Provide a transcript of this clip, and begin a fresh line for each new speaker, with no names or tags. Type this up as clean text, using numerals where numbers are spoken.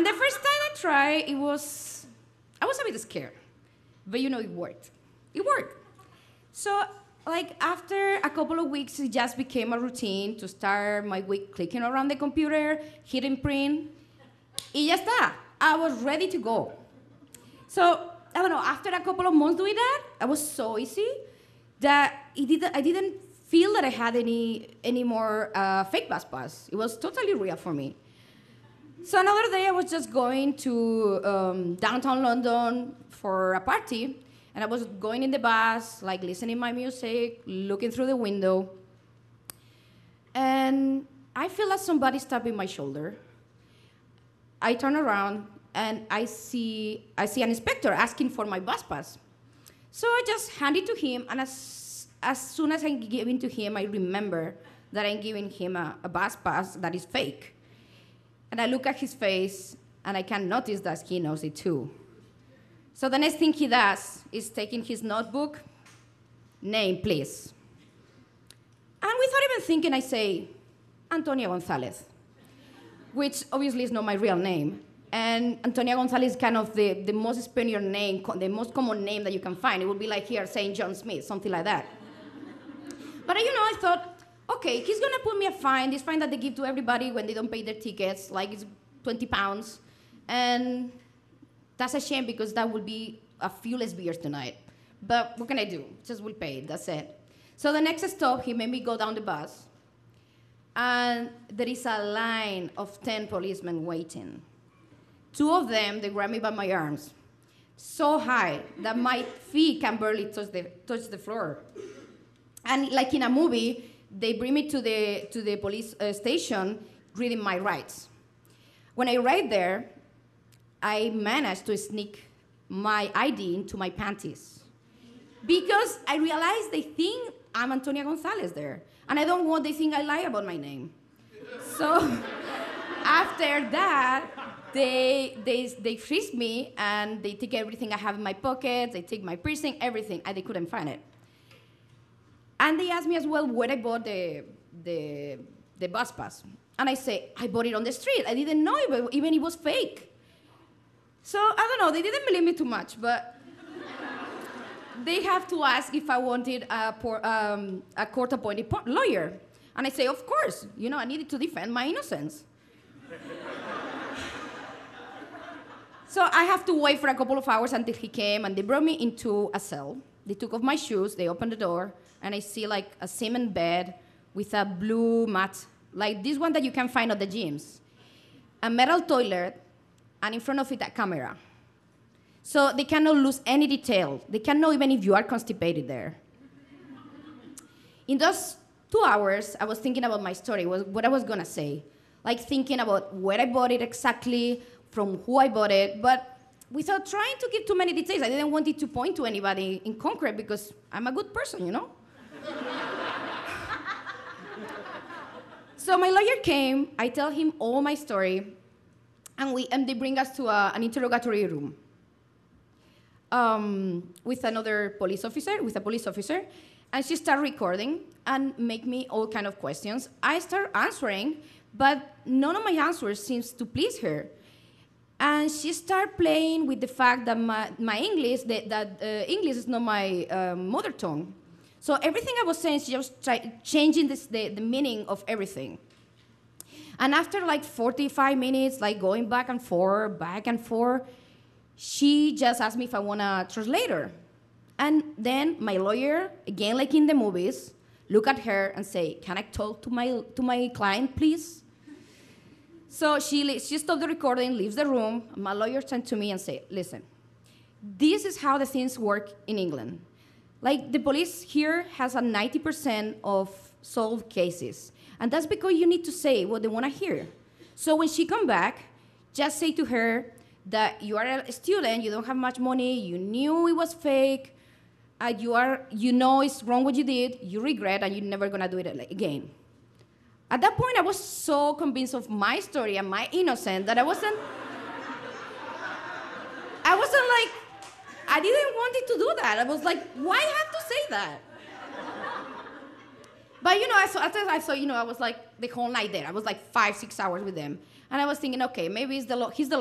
And the first time I tried, I was a bit scared. But it worked. It worked. So, like, after a couple of weeks, it just became a routine to start my week clicking around the computer, hitting print. Y ya está. I was ready to go. So, I don't know, after a couple of months doing that, I was so easy that I didn't feel that I had any more fake bus pass. It was totally real for me. So another day, I was just going to downtown London for a party, and I was going in the bus, like listening my music, looking through the window, and I feel like somebody's tapping my shoulder. I turn around, and I see an inspector asking for my bus pass. So I just hand it to him, and as soon as I give it to him, I remember that I'm giving him a bus pass that is fake. And I look at his face, and I can notice that he knows it too. So the next thing he does is taking his notebook, name, please. And without even thinking, I say, Antonia Gonzalez, which obviously is not my real name. And Antonia Gonzalez is kind of the most Spanish name, the most common name that you can find. It would be like here saying John Smith, something like that. But I thought, okay, he's gonna put me a fine, this fine that they give to everybody when they don't pay their tickets, like it's £20. And that's a shame because that would be a few less beers tonight. But what can I do? Just will pay it, that's it. So the next stop, he made me go down the bus. And there is a line of 10 policemen waiting. 2 of them, they grab me by my arms, so high that my feet can barely touch the floor. And like in a movie, they bring me to the police station reading my rights. When I arrived there, I managed to sneak my ID into my panties because I realized they think I'm Antonia Gonzalez there, and I don't want they think I lie about my name. So after that, they frisked me, and they take everything I have in my pockets, they take my piercing, everything, and they couldn't find it. And they asked me as well where I bought the bus pass. And I say, I bought it on the street. I didn't know even it was fake. So, I don't know, they didn't believe me too much, but they have to ask if I wanted a court-appointed lawyer. And I say, of course, I needed to defend my innocence. So I have to wait for a couple of hours until he came, and they brought me into a cell. They took off my shoes, they opened the door, and I see like a cement bed with a blue mat, like this one that you can find at the gyms. A metal toilet, and in front of it a camera. So they cannot lose any detail. They can know even if you are constipated there. In those 2 hours, I was thinking about my story, what I was gonna say. Like thinking about where I bought it exactly, from who I bought it, but without trying to give too many details. I didn't want it to point to anybody in concrete because I'm a good person, So my lawyer came, I tell him all my story, and they bring us to an interrogatory room with a police officer, and she started recording and make me all kind of questions. I start answering, but none of my answers seems to please her. And she started playing with the fact that my English, English is not my mother tongue. So everything I was saying, she was changing the meaning of everything. And after like 45 minutes, like going back and forth, she just asked me if I want a translator. And then my lawyer, again like in the movies, look at her and say, can I talk to my client, please? So she stopped the recording, leaves the room. My lawyer turned to me and said, listen, this is how the things work in England. Like the police here has a 90% of solved cases. And that's because you need to say what they want to hear. So when she come back, just say to her that you are a student, you don't have much money, you knew it was fake, you know it's wrong what you did, you regret, and you're never gonna do it again. At that point, I was so convinced of my story and my innocence that I wasn't like, I didn't want it to do that. I was like, why have to say that? But I saw, I was like the whole night there. I was like 5-6 hours with them. And I was thinking, okay, maybe he's the